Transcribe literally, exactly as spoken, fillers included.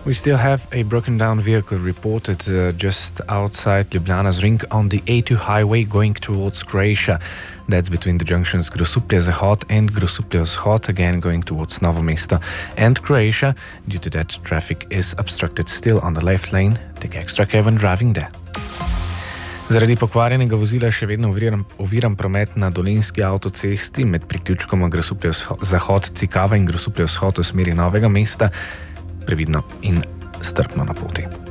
We still have a broken down vehicle reported uh, just outside Ljubljana's ring on the A two highway going towards Croatia. That's between the junctions Grosuplje-Zahod and Grosuplje-Vzhod, again going towards Novo Mesto and Croatia. Due to that, traffic is obstructed still on the left lane. Take extra care when driving there. Zaradi pokvarjenega vozila še vedno oviran, oviran promet na Dolenjski avtocesti med priključkoma Grosuplje-Zahod, Cikava in Grosuplje-Vzhod v smeri Novega mesta. Previdno in strpno na poti.